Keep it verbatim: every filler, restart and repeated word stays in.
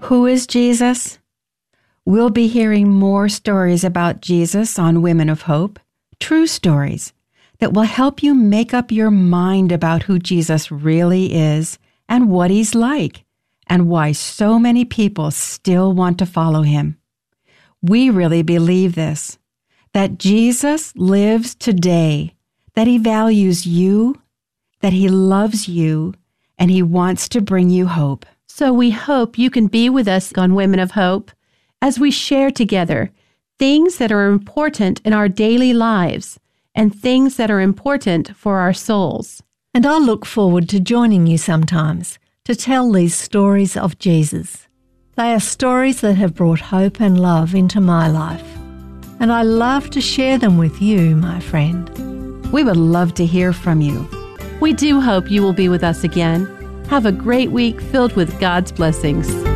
Who is Jesus? We'll be hearing more stories about Jesus on Women of Hope, true stories that will help you make up your mind about who Jesus really is and what he's like, and why so many people still want to follow him. We really believe this, that Jesus lives today, that he values you, that he loves you, and he wants to bring you hope. So we hope you can be with us on Women of Hope as we share together things that are important in our daily lives and things that are important for our souls. And I look forward to joining you sometimes to tell these stories of Jesus. They are stories that have brought hope and love into my life, and I love to share them with you, my friend. We would love to hear from you. We do hope you will be with us again. Have a great week filled with God's blessings.